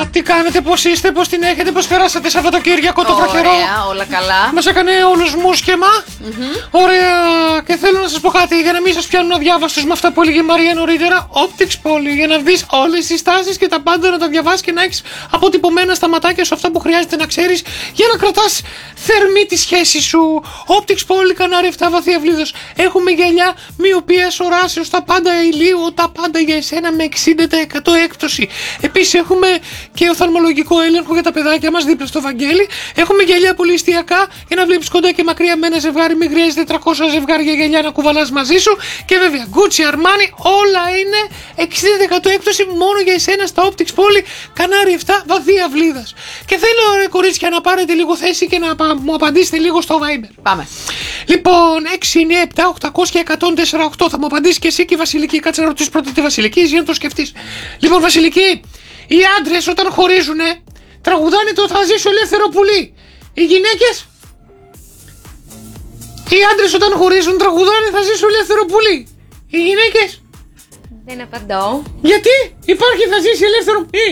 τι κάνετε, πώς είστε, πώς την έχετε, πώς περάσατε Σαββατοκύριακο το βροχερό? Ωραία, όλα καλά. Μας έκανε όλους μουσκεμα. Ωραία, και θέλω να σας πω κάτι για να μην σας πιάνουν αδιάβαστους με αυτά που έλεγε η Μαρία νωρίτερα. Optics Poly, για να δεις όλες τις τάσεις και τα πάντα, να τα διαβάσεις και να έχεις αποτυπωμένα στα ματάκια σου αυτά που χρειάζεται να ξέρεις για να κρατάς θερμή τη σχέση σου. Optics Poly, κανάρι 7 βαθύ αυλίδος. Έχουμε γυαλιά μοιοπίας οράσεως, τα πάντα ηλίου, τα πάντα για εσένα με 60% έκπτωση. Επίσης έχουμε και οφθαλμολογικό έλεγχο για τα παιδάκια μας δίπλα στο Βαγγέλη. Έχουμε γυαλιά πολυεστιακά για να βλέπεις κοντά και μακριά με ένα ζευγάρι. Μην χρειάζεται 300 ζευγάρια γυαλιά να κουβαλάς μαζί σου. Και βέβαια Gucci, Armani, όλα είναι 60% έκπτωση μόνο για εσένα στα Optics Poly, κανάρι 7 βαθύ αυλίδας. Και θέλω, ρε κορίτσια, να πάρετε λίγο θέση και να μου απαντήσετε λίγο στο Viber. Πάμε. Λοιπόν, 697-800-1048. Θα μου απαντήσει και εσύ και η Βασιλική. Κάτσε να ρωτήσεις πρώτα τη Βασιλική για να το σκεφτείς. Λοιπόν, Βασιλική, οι άντρες όταν χωρίζουνε τραγουδάνε το «Θα ζήσω ελεύθερο πουλί». Οι γυναίκες, οι άντρες όταν χωρίζουν τραγουδάνε «Θα ζήσω ελεύθερο πουλί». Οι γυναίκες, δεν απαντώ. γιατί υπάρχει «Θα ζήσει ελεύθερο πουλί»?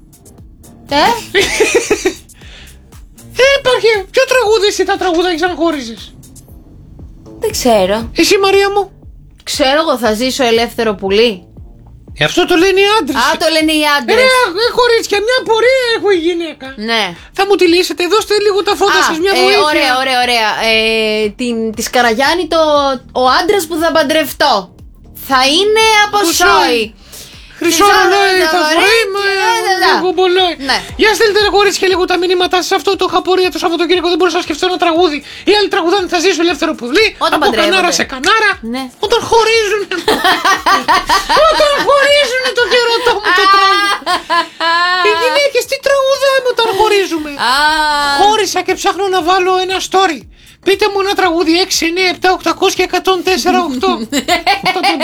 Υπάρχει. Ποιο τραγούδι εσύ τα τραγουδάγεις αν χώριζες? Δεν ξέρω. Εσύ, Μαρία μου? Ξέρω εγώ, θα ζήσω ελεύθερο πουλί. Αυτό το λένε οι άντρες. Α, το λένε οι άντρες. Κορίτσια, μια πορεία έχω η γυναίκα. Ναι. Θα μου τη λύσετε, δώστε λίγο τα φώτα σας, μια βοήθεια. Ωραία. Τη Καραγιάννη ο άντρας που θα παντρευτώ θα είναι από Σόι. Χρυσό ρολόι θα φορεί, γομπολόι. Για στείλτε ρε κορίτσια λίγο τα μηνύματά σας. Αυτό το είχα πορεία το Σαββατοκύριακο, δεν μπορούσα να σκεφτώ ένα τραγούδι. Οι άλλοι τραγουδάνε «Θα ζήσω ελεύθερο πουλί». Από κανάρα σε κανάρα. Ναι. Όταν χωρίζουν. Όταν χωρίζουν το κερατό μου το τραγούδι. Οι γυναίκες τι τραγουδάμε όταν χωρίζουμε? Χώρισα και ψάχνω να βάλω ένα story. Πείτε μου ένα τραγούδι 6, 9, 7, 800 και 104, 8.